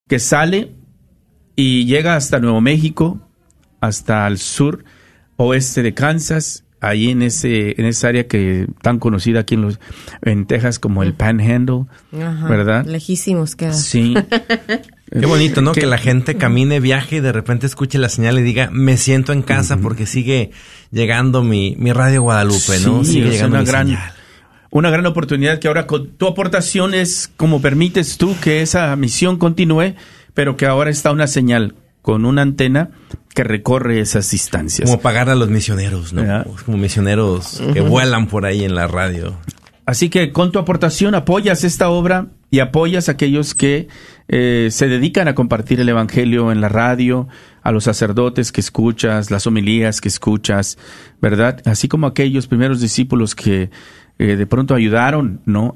que sale y llega hasta Nuevo México, hasta el sur oeste de Kansas, ahí en esa área que tan conocida aquí en Texas como el Panhandle, ¿verdad? Lejísimos queda. Sí. Qué bonito, ¿no? Que la gente camine, viaje y de repente escuche la señal y diga, me siento en casa porque sigue llegando mi Radio Guadalupe, ¿no? Sí, sigue es llegando una gran oportunidad que ahora con tu aportación es como permites tú que esa misión continúe, pero que ahora está una señal con una antena que recorre esas distancias. Como pagar a los misioneros, ¿no? Como misioneros que vuelan por ahí en la radio. Así que con tu aportación apoyas esta obra y apoyas a aquellos que se dedican a compartir el evangelio en la radio, a los sacerdotes que escuchas, las homilías que escuchas, ¿verdad? Así como aquellos primeros discípulos que de pronto ayudaron, ¿no?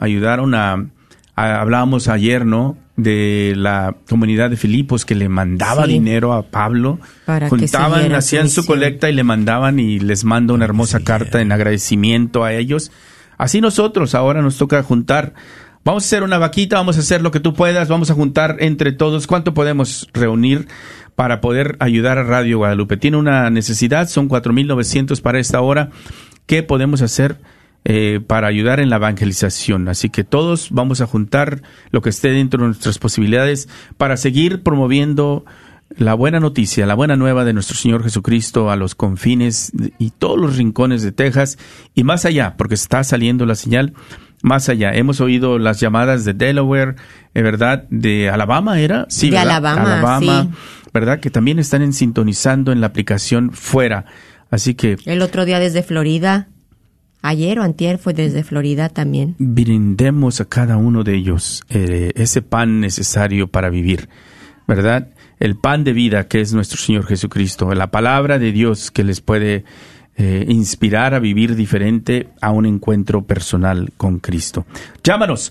Hablábamos ayer, ¿no? De la comunidad de Filipos que le mandaba dinero a Pablo. Juntaban, hacían su colecta y le mandaban, y les manda una hermosa carta en agradecimiento a ellos. Así nosotros ahora nos toca juntar. Vamos a hacer una vaquita, vamos a hacer lo que tú puedas, vamos a juntar entre todos. ¿Cuánto podemos reunir para poder ayudar a Radio Guadalupe? Tiene una necesidad, son 4,900 para esta hora. ¿Qué podemos hacer para ayudar en la evangelización? Así que todos vamos a juntar lo que esté dentro de nuestras posibilidades para seguir promoviendo la buena noticia, la buena nueva de nuestro Señor Jesucristo a los confines y todos los rincones de Texas y más allá, porque está saliendo la señal más allá. Hemos oído las llamadas de Delaware, ¿verdad? De Alabama, ¿era? Sí, de ¿verdad? Alabama, sí. ¿Verdad? Que también están sintonizando en la aplicación fuera. Así que... El otro día desde Florida, ayer o antier fue desde Florida también. Brindemos a cada uno de ellos ese pan necesario para vivir, ¿verdad? El pan de vida que es nuestro Señor Jesucristo, la palabra de Dios que les puede inspirar a vivir diferente a un encuentro personal con Cristo. Llámanos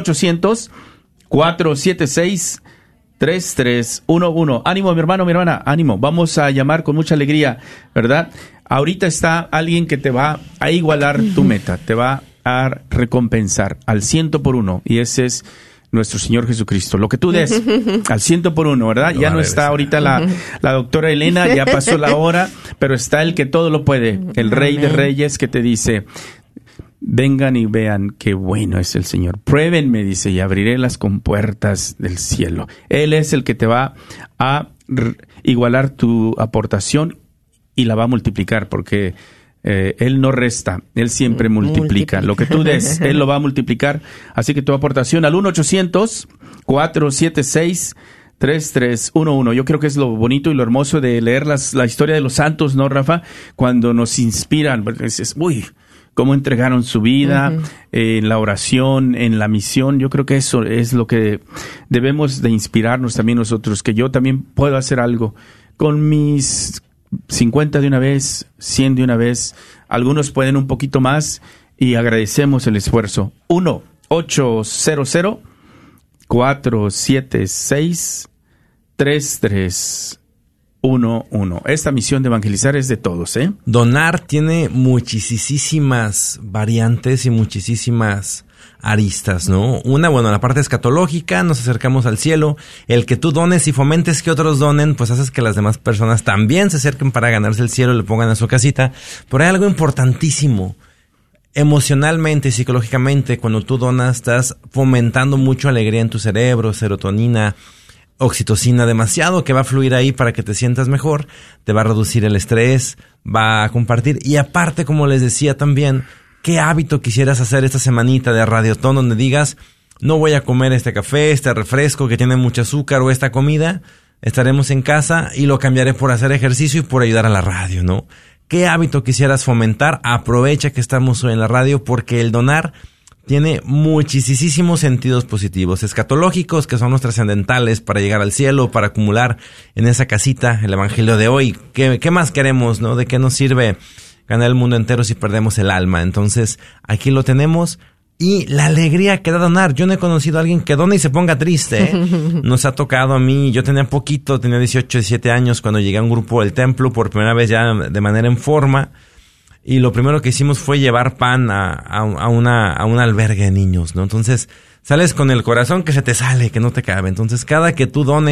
1-800-476-3311. Ánimo, mi hermano, mi hermana, ánimo. Vamos a llamar con mucha alegría, ¿verdad? Ahorita está alguien que te va a igualar tu meta, te va a recompensar al 100%, y ese es nuestro Señor Jesucristo. Lo que tú des al 100%, ¿verdad? Ya no está ahorita la doctora Elena, ya pasó la hora, pero está el que todo lo puede, el Rey de Reyes, que te dice: vengan y vean qué bueno es el Señor. Pruébenme, dice, y abriré las compuertas del cielo. Él es el que te va a igualar tu aportación y la va a multiplicar, porque Él no resta, Él siempre multiplica. Lo que tú des, Él lo va a multiplicar. Así que tu aportación al 1-800-476-3311. Yo creo que es lo bonito y lo hermoso de leer la historia de los santos, ¿no, Rafa? Cuando nos inspiran, dices, uy, cómo entregaron su vida en la oración, en la misión. Yo creo que eso es lo que debemos de inspirarnos también nosotros, que yo también puedo hacer algo con mis 50 de una vez, 100 de una vez. Algunos pueden un poquito más y agradecemos el esfuerzo. 1-800-476-3311. Esta misión de evangelizar es de todos, ¿eh? Donar tiene muchísimas variantes y muchísimas aristas, ¿no? Una, bueno, la parte escatológica, nos acercamos al cielo. El que tú dones y fomentes que otros donen, pues haces que las demás personas también se acerquen para ganarse el cielo y le pongan a su casita. Pero hay algo importantísimo. Emocionalmente y psicológicamente, cuando tú donas, estás fomentando mucho alegría en tu cerebro, serotonina, oxitocina, demasiado que va a fluir ahí para que te sientas mejor, te va a reducir el estrés, va a compartir. Y aparte, como les decía también, ¿qué hábito quisieras hacer esta semanita de Radiotón donde digas, no voy a comer este café, este refresco que tiene mucho azúcar o esta comida, estaremos en casa y lo cambiaré por hacer ejercicio y por ayudar a la radio, ¿no? ¿Qué hábito quisieras fomentar? Aprovecha que estamos hoy en la radio, porque el donar tiene muchísimos sentidos positivos, escatológicos, que son los trascendentales para llegar al cielo, para acumular en esa casita el evangelio de hoy. ¿Qué más queremos, no? ¿De qué nos sirve ganar el mundo entero si perdemos el alma? Entonces, aquí lo tenemos. Y la alegría que da donar. Yo no he conocido a alguien que done y se ponga triste, ¿eh? Nos ha tocado a mí. Yo tenía 18, 17 años cuando llegué a un grupo del templo por primera vez ya de manera en forma. Y lo primero que hicimos fue llevar pan a un albergue de niños, ¿no? Entonces, sales con el corazón que se te sale, que no te cabe. Entonces, cada que tú dones,